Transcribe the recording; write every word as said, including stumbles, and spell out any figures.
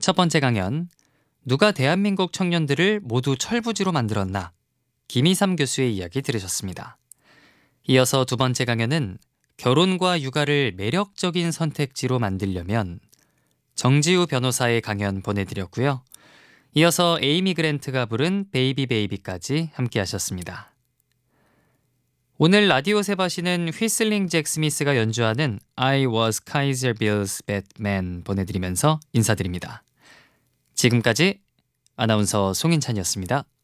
첫 번째 강연, 누가 대한민국 청년들을 모두 철부지로 만들었나? 김희삼 교수의 이야기 들으셨습니다. 이어서 두 번째 강연은 결혼과 육아를 매력적인 선택지로 만들려면 정지우 변호사의 강연 보내드렸고요. 이어서 에이미 그랜트가 부른 베이비 베이비까지 함께 하셨습니다. 오늘 라디오 세바시는 휘슬링 잭 스미스가 연주하는 I was Kaiser Bill's Batman 보내드리면서 인사드립니다. 지금까지 아나운서 송인찬이었습니다.